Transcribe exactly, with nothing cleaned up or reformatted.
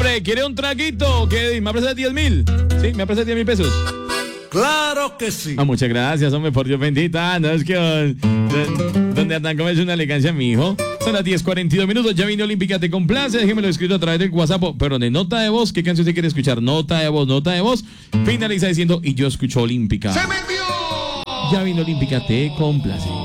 Hombre, ¿quiere un traguito? ¿Qué? ¿Me prestas diez mil? ¿Sí? ¿Me prestas diez mil pesos? Claro que sí. Ah, muchas gracias, hombre, por Dios bendita. No, es que don- donde andan como es una elegancia, mi hijo. Son las diez cuarenta y dos minutos. Ya vino Olímpica, te complace. Déjemelo escrito a través del WhatsApp. Perdón, de nota de voz. ¿Qué canción se quiere escuchar? Nota de voz, nota de voz. Finaliza diciendo, y yo escucho Olímpica. ¡Se metió! Ya vino Olímpica, te complace.